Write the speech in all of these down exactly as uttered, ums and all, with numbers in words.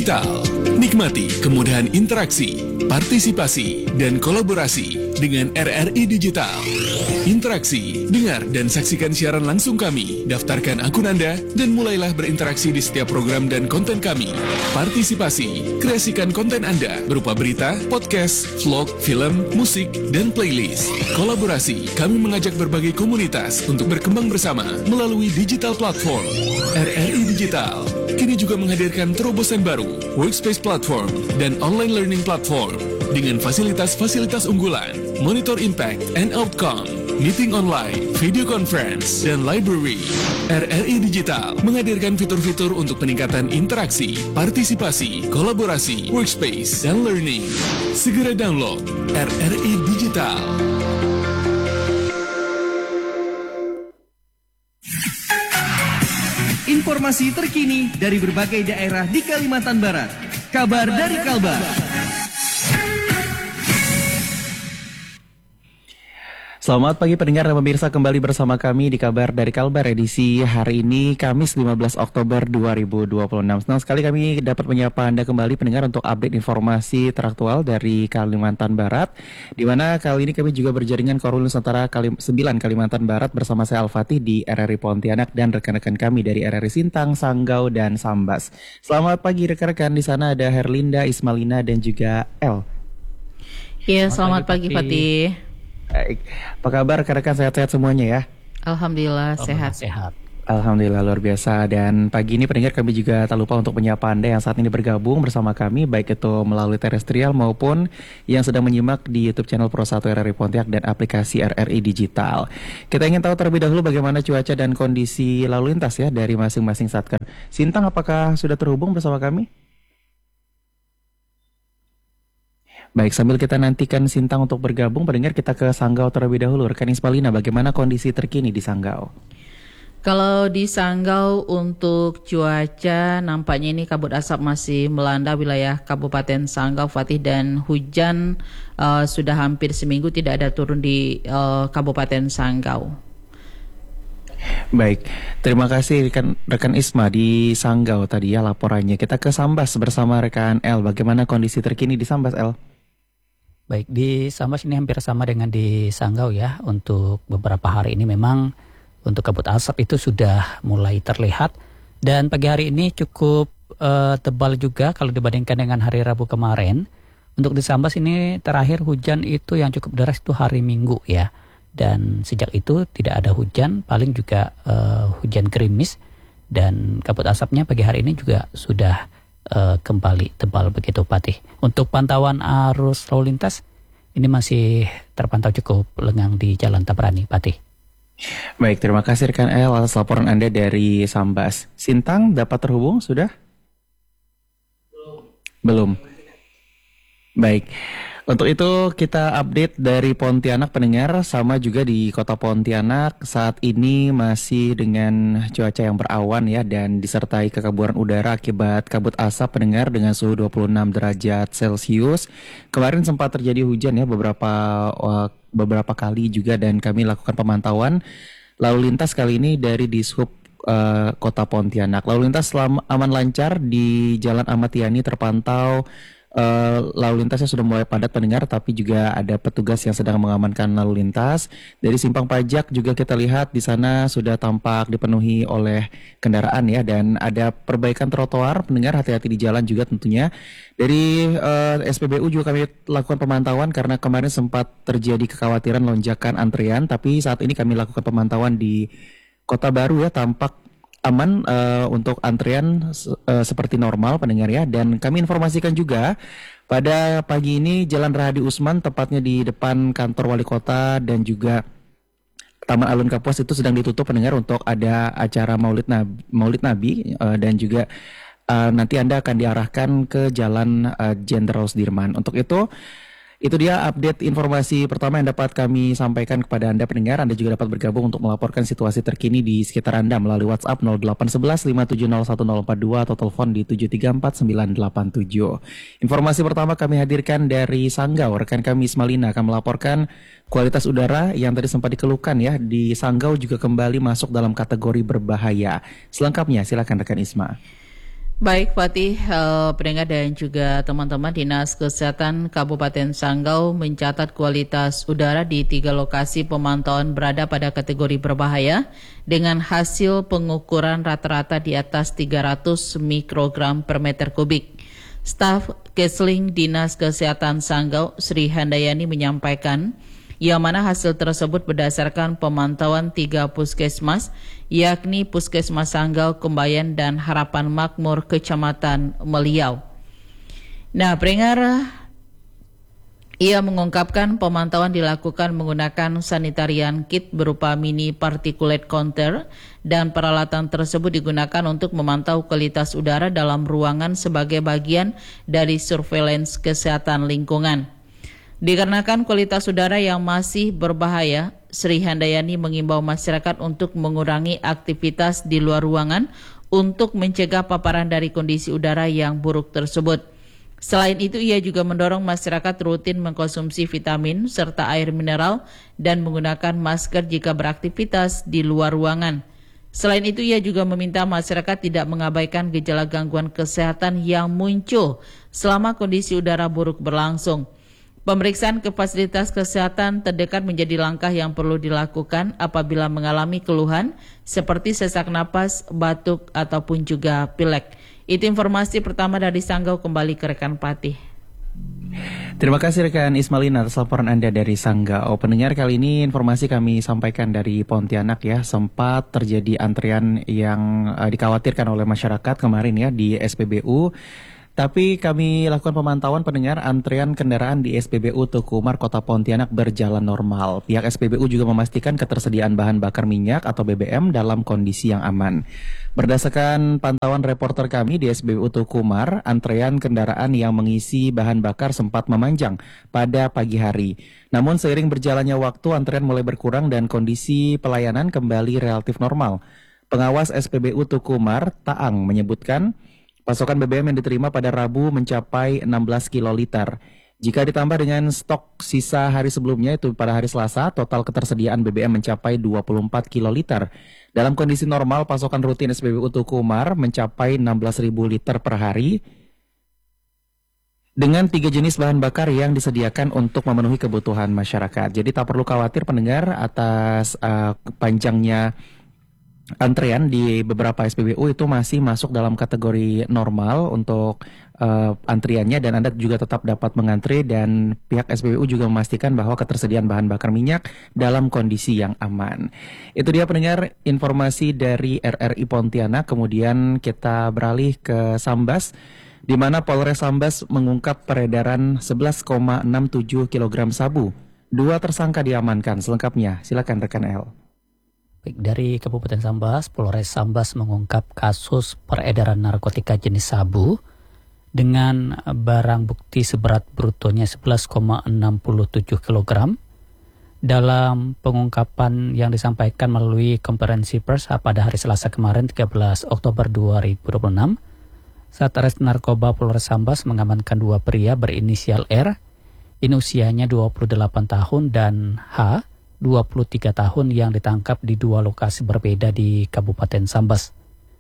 Digital. Nikmati kemudahan interaksi, partisipasi, dan kolaborasi dengan R R I Digital. Interaksi, dengar dan saksikan siaran langsung kami, daftarkan akun Anda, dan mulailah berinteraksi di setiap program dan konten kami. Partisipasi, kreasikan konten Anda berupa berita, podcast, vlog, film, musik, dan playlist. Kolaborasi, kami mengajak berbagai komunitas untuk berkembang bersama melalui digital platform. R R I Digital kini juga menghadirkan terobosan baru, workspace platform, dan online learning platform dengan fasilitas-fasilitas unggulan, monitor impact and outcome, meeting online, video conference, dan library. R R I Digital menghadirkan fitur-fitur untuk peningkatan interaksi, partisipasi, kolaborasi, workspace, dan learning. Segera download R R I Digital. Informasi terkini dari berbagai daerah di Kalimantan Barat. Kabar dari Kalbar. Selamat pagi pendengar dan pemirsa, kembali bersama kami di Kabar dari Kalbar edisi hari ini Kamis lima belas Oktober dua ribu dua puluh enam. Senang sekali kami dapat menyapa Anda kembali pendengar untuk update informasi teraktual dari Kalimantan Barat, di mana kali ini kami juga berjaringan koordinasi Nusantara Kalim- sembilan Kalimantan Barat bersama saya Al-Fatih di R R I Pontianak dan rekan-rekan kami dari R R I Sintang, Sanggau, dan Sambas. Selamat pagi rekan-rekan, di sana ada Herlinda, Ismalina, dan juga El. Iya, selamat, selamat pagi, pagi Fatih. Baik, apa kabar rekan-rekan, sehat-sehat semuanya ya? Alhamdulillah, sehat. Sehat. Alhamdulillah, luar biasa. Dan pagi ini pendengar kami juga tak lupa untuk menyapa Anda yang saat ini bergabung bersama kami, baik itu melalui terestrial maupun yang sedang menyimak di YouTube channel Pro satu R R I Pontianak dan aplikasi R R I Digital. Kita ingin tahu terlebih dahulu bagaimana cuaca dan kondisi lalu lintas ya dari masing-masing satker. Sintang, apakah sudah terhubung bersama kami? Baik, sambil kita nantikan Sintang untuk bergabung, pendengar kita ke Sanggau terlebih dahulu. Rekan Ismalina, bagaimana kondisi terkini di Sanggau? Kalau di Sanggau untuk cuaca, nampaknya ini kabut asap masih melanda wilayah Kabupaten Sanggau, Fatih, dan hujan uh, sudah hampir seminggu tidak ada turun di uh, Kabupaten Sanggau. Baik, terima kasih rekan, rekan Isma di Sanggau tadi ya laporannya. Kita ke Sambas bersama rekan El. Bagaimana kondisi terkini di Sambas, El? Baik, di Sambas ini hampir sama dengan di Sanggau ya. Untuk beberapa hari ini memang untuk kabut asap itu sudah mulai terlihat. Dan pagi hari ini cukup uh, tebal juga kalau dibandingkan dengan hari Rabu kemarin. Untuk di Sambas ini terakhir hujan itu yang cukup deras itu hari Minggu ya. Dan sejak itu tidak ada hujan, paling juga uh, hujan gerimis. Dan kabut asapnya pagi hari ini juga sudah Uh, kembali tebal begitu Patih. Untuk pantauan arus lalu lintas ini masih terpantau cukup lengang di Jalan Tabrani, Patih. Baik, terima kasih rekan El atas laporan Anda dari Sambas. Sintang dapat terhubung sudah? Belum. Belum. Baik. Untuk itu kita update dari Pontianak pendengar, sama juga di kota Pontianak saat ini masih dengan cuaca yang berawan ya dan disertai kekaburan udara akibat kabut asap pendengar dengan suhu dua puluh enam derajat Celcius. Kemarin sempat terjadi hujan ya beberapa uh, beberapa kali juga dan kami lakukan pemantauan lalu lintas kali ini dari Dishub uh, kota Pontianak. Lalu lintas selama aman lancar di Jalan Ahmad Yani terpantau. Uh, lalu lintasnya sudah mulai padat pendengar, tapi juga ada petugas yang sedang mengamankan lalu lintas. Dari Simpang Pajak juga kita lihat di sana sudah tampak dipenuhi oleh kendaraan ya, dan ada perbaikan trotoar pendengar, hati-hati di jalan juga tentunya. Dari uh, S P B U juga kami lakukan pemantauan karena kemarin sempat terjadi kekhawatiran lonjakan antrian, tapi saat ini kami lakukan pemantauan di Kota Baru ya, tampak aman uh, untuk antrian uh, seperti normal pendengar ya. Dan kami informasikan juga pada pagi ini Jalan Rahadi Usman tepatnya di depan kantor wali kota dan juga Taman Alun Kapuas itu sedang ditutup pendengar untuk ada acara Maulid Nabi, Maulid Nabi uh, dan juga uh, nanti Anda akan diarahkan ke Jalan uh, Jenderal Sudirman. Untuk itu Itu dia update informasi pertama yang dapat kami sampaikan kepada Anda pendengar. Anda juga dapat bergabung untuk melaporkan situasi terkini di sekitar Anda melalui WhatsApp nol delapan satu satu lima tujuh nol satu nol empat dua atau telepon di tujuh tiga empat sembilan delapan tujuh. Informasi pertama kami hadirkan dari Sanggau. Rekan kami Ismalina akan melaporkan kualitas udara yang tadi sempat dikeluhkan ya di Sanggau juga kembali masuk dalam kategori berbahaya. Selengkapnya silakan rekan Isma. Baik Fatih, uh, pendengar dan juga teman-teman, Dinas Kesehatan Kabupaten Sanggau mencatat kualitas udara di tiga lokasi pemantauan berada pada kategori berbahaya dengan hasil pengukuran rata-rata di atas tiga ratus mikrogram per meter kubik. Staf Kesling Dinas Kesehatan Sanggau, Sri Handayani menyampaikan yang mana hasil tersebut berdasarkan pemantauan tiga puskesmas, yakni Puskesmas Sanggau, Kembayan, dan Harapan Makmur, Kecamatan Meliau. Nah, pendengar, ia mengungkapkan pemantauan dilakukan menggunakan sanitarian kit berupa mini particulate counter dan peralatan tersebut digunakan untuk memantau kualitas udara dalam ruangan sebagai bagian dari surveillance kesehatan lingkungan. Dikarenakan kualitas udara yang masih berbahaya, Sri Handayani mengimbau masyarakat untuk mengurangi aktivitas di luar ruangan untuk mencegah paparan dari kondisi udara yang buruk tersebut. Selain itu, ia juga mendorong masyarakat rutin mengkonsumsi vitamin serta air mineral dan menggunakan masker jika beraktivitas di luar ruangan. Selain itu, ia juga meminta masyarakat tidak mengabaikan gejala gangguan kesehatan yang muncul selama kondisi udara buruk berlangsung. Pemeriksaan ke fasilitas kesehatan terdekat menjadi langkah yang perlu dilakukan apabila mengalami keluhan seperti sesak napas, batuk, ataupun juga pilek. Itu informasi pertama dari Sanggau, kembali ke rekan Patih. Terima kasih rekan Ismailina atas laporan Anda dari Sanggau. Pendengar, kali ini informasi kami sampaikan dari Pontianak ya, sempat terjadi antrian yang uh, dikhawatirkan oleh masyarakat kemarin ya di S P B U. Tapi kami lakukan pemantauan, pendengar, antrean kendaraan di S P B U Tuku Umar Kota Pontianak berjalan normal. Pihak S P B U juga memastikan ketersediaan bahan bakar minyak atau B B M dalam kondisi yang aman. Berdasarkan pantauan reporter kami di S P B U Tuku Umar, antrean kendaraan yang mengisi bahan bakar sempat memanjang pada pagi hari. Namun seiring berjalannya waktu, antrean mulai berkurang dan kondisi pelayanan kembali relatif normal. Pengawas S P B U Tuku Umar, Taang, menyebutkan pasokan B B M yang diterima pada Rabu mencapai enam belas kiloliter. Jika ditambah dengan stok sisa hari sebelumnya, itu pada hari Selasa, total ketersediaan B B M mencapai dua puluh empat kiloliter. Dalam kondisi normal, pasokan rutin S P B U Tuku Umar mencapai enam belas ribu liter per hari dengan tiga jenis bahan bakar yang disediakan untuk memenuhi kebutuhan masyarakat. Jadi tak perlu khawatir pendengar atas uh, panjangnya antrean di beberapa S P B U, itu masih masuk dalam kategori normal untuk uh, antriannya, dan Anda juga tetap dapat mengantri, dan pihak S P B U juga memastikan bahwa ketersediaan bahan bakar minyak dalam kondisi yang aman. Itu dia pendengar informasi dari R R I Pontianak. Kemudian kita beralih ke Sambas, di mana Polres Sambas mengungkap peredaran sebelas koma enam tujuh kilogram sabu. Dua tersangka diamankan. Selengkapnya silakan rekan El. Dari Kabupaten Sambas, Polres Sambas mengungkap kasus peredaran narkotika jenis sabu dengan barang bukti seberat brutonya sebelas koma enam tujuh kilogram. Dalam pengungkapan yang disampaikan melalui konferensi pers pada hari Selasa kemarin tiga belas Oktober dua ribu dua puluh enam, Satres Narkoba Polres Sambas mengamankan dua pria berinisial R, ini usianya dua puluh delapan tahun, dan H, dua puluh tiga tahun, yang ditangkap di dua lokasi berbeda di Kabupaten Sambas.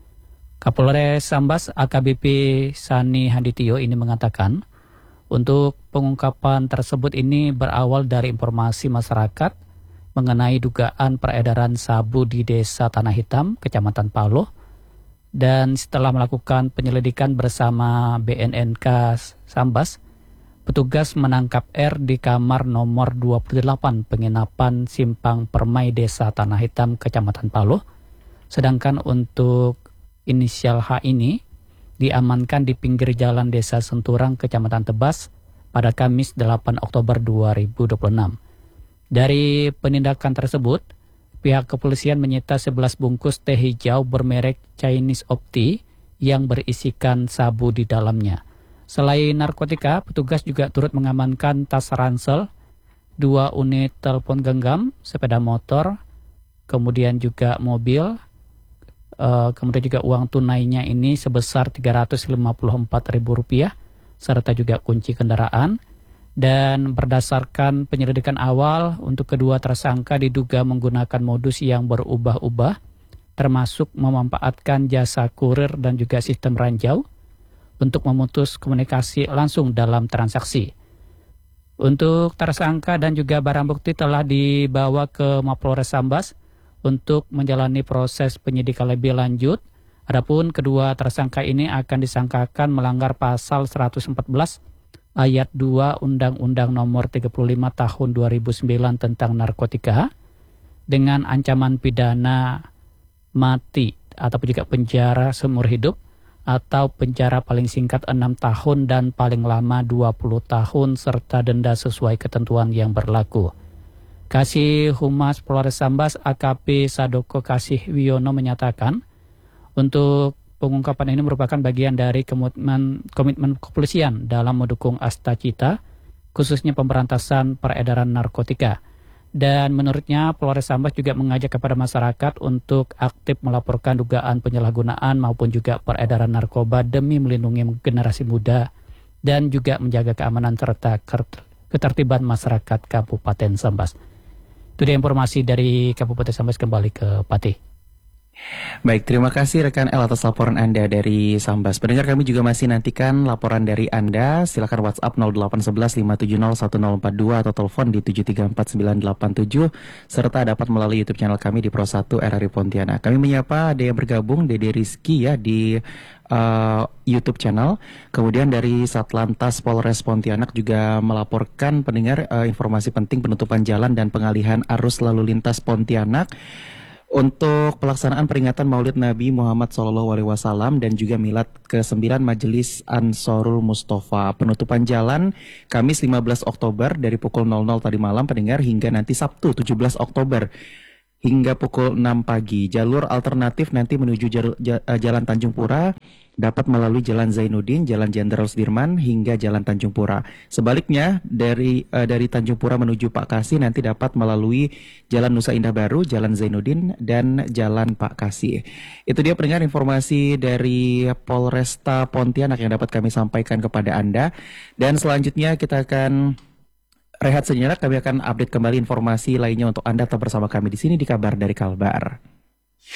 Kapolres Sambas A K B P Sani Handitio ini mengatakan, untuk pengungkapan tersebut ini berawal dari informasi masyarakat mengenai dugaan peredaran sabu di Desa Tanah Hitam, Kecamatan Paloh, dan setelah melakukan penyelidikan bersama B N N K Sambas, petugas menangkap R di kamar nomor dua puluh delapan penginapan Simpang Permai Desa Tanah Hitam, Kecamatan Paloh. Sedangkan untuk inisial H ini diamankan di pinggir jalan Desa Senturang, Kecamatan Tebas pada Kamis delapan Oktober dua ribu dua puluh enam. Dari penindakan tersebut, pihak kepolisian menyita sebelas bungkus teh hijau bermerek Chinese Opti yang berisikan sabu di dalamnya. Selain narkotika, petugas juga turut mengamankan tas ransel, dua unit telepon genggam, sepeda motor, kemudian juga mobil, uh, kemudian juga uang tunainya ini sebesar tiga ratus lima puluh empat ribu rupiah, serta juga kunci kendaraan. Dan berdasarkan penyelidikan awal, untuk kedua tersangka diduga menggunakan modus yang berubah-ubah. termasuk memanfaatkan jasa kurir dan juga sistem ranjau untuk memutus komunikasi langsung dalam transaksi. Untuk tersangka dan juga barang bukti telah dibawa ke Mapolres Sambas untuk menjalani proses penyidikan lebih lanjut. Adapun kedua tersangka ini akan disangkakan melanggar pasal seratus empat belas ayat dua Undang-Undang Nomor tiga puluh lima Tahun dua ribu sembilan tentang narkotika dengan ancaman pidana mati ataupun juga penjara seumur hidup atau penjara paling singkat enam tahun dan paling lama dua puluh tahun serta denda sesuai ketentuan yang berlaku. Kasih Humas Polres Sambas A K P Sadoko Kasih Wiono menyatakan untuk pengungkapan ini merupakan bagian dari komitmen, komitmen kepolisian dalam mendukung Asta Cita, khususnya pemberantasan peredaran narkotika. Dan menurutnya Polres Sambas juga mengajak kepada masyarakat untuk aktif melaporkan dugaan penyalahgunaan maupun juga peredaran narkoba demi melindungi generasi muda dan juga menjaga keamanan serta ketertiban masyarakat Kabupaten Sambas. Itu dia informasi dari Kabupaten Sambas, kembali ke Patih. Baik, terima kasih rekan El atas laporan Anda dari Sambas. Pendengar, kami juga masih nantikan laporan dari Anda. Silakan WhatsApp nol delapan satu satu lima tujuh nol satu nol empat dua atau telepon di tujuh tiga empat sembilan delapan tujuh serta dapat melalui YouTube channel kami di Pro satu R R I Pontianak. Kami menyapa ada yang bergabung, Dede Rizky ya di uh, YouTube channel. Kemudian dari Satlantas Polres Pontianak juga melaporkan pendengar uh, informasi penting penutupan jalan dan pengalihan arus lalu lintas Pontianak untuk pelaksanaan peringatan Maulid Nabi Muhammad shallallahu alaihi wasallam dan juga milad kesembilan Majelis Ansarul Mustafa. Penutupan jalan Kamis lima belas Oktober dari pukul nol nol tadi malam pendengar hingga nanti Sabtu tujuh belas Oktober hingga pukul enam pagi. Jalur alternatif nanti menuju jalur, Jalan Tanjung Pura dapat melalui Jalan Zainuddin, Jalan Jenderal Sudirman hingga Jalan Tanjung Pura. Sebaliknya dari uh, dari Tanjung Pura menuju Pak Kasih nanti dapat melalui Jalan Nusa Indah Baru, Jalan Zainuddin dan Jalan Pak Kasih. Itu dia pendengar informasi dari Polresta Pontianak yang dapat kami sampaikan kepada Anda. Dan selanjutnya kita akan rehat sejenak, kami akan update kembali informasi lainnya untuk Anda tetap bersama kami di sini di Kabar dari Kalbar.